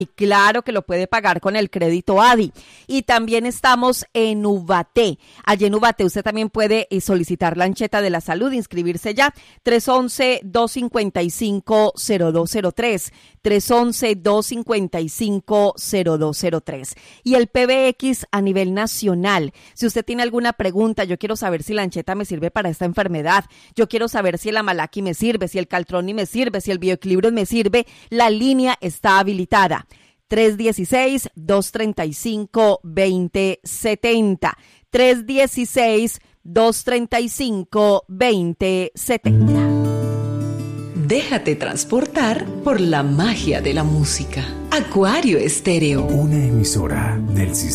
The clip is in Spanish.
Y claro que lo puede pagar con el crédito ADI. Y también estamos en Ubaté. Allí en Ubaté usted también puede solicitar la ancheta de la salud, inscribirse ya. 311-255-0203. 311-255-0203. Y el PBX a nivel nacional. Si usted tiene alguna pregunta, yo quiero saber si la ancheta me sirve para esta enfermedad. Yo quiero saber si el Amalaki me sirve, si el Caltroni me sirve, si el Bioequilibrios me sirve. La línea está habilitada. 316-235-2070. 316-235-2070. Déjate transportar por la magia de la música. Acuario Estéreo. Una emisora del sistema.